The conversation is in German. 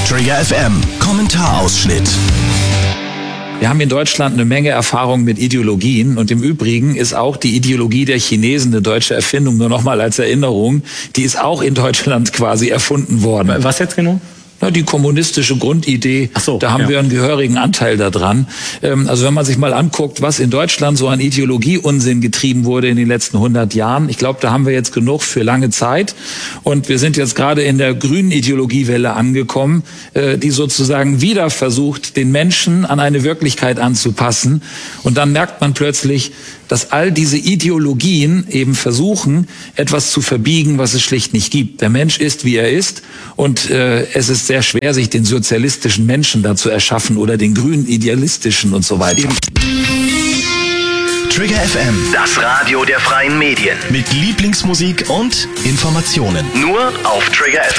Trigger FM Kommentarausschnitt. Wir haben in Deutschland eine Menge Erfahrung mit Ideologien und im Übrigen ist auch die Ideologie der Chinesen eine deutsche Erfindung, nur nochmal als Erinnerung. Die ist auch in Deutschland quasi erfunden worden. Was jetzt genau? Ja, die kommunistische Grundidee, da haben wir einen gehörigen Anteil daran. Also wenn man sich mal anguckt, was in Deutschland so an Ideologie-Unsinn getrieben wurde in den letzten 100 Jahren, ich glaube, da haben wir jetzt genug für lange Zeit. Und wir sind jetzt gerade in der grünen Ideologiewelle angekommen, die sozusagen wieder versucht, den Menschen an eine Wirklichkeit anzupassen. Und dann merkt man plötzlich, dass all diese Ideologien eben versuchen, etwas zu verbiegen, was es schlicht nicht gibt. Der Mensch ist, wie er ist, und es ist sehr schwer, sich den sozialistischen Menschen da zu erschaffen oder den grünen idealistischen und so weiter. Trigger FM, Das Radio der freien Medien. mit Lieblingsmusik und Informationen. Nur auf Trigger FM.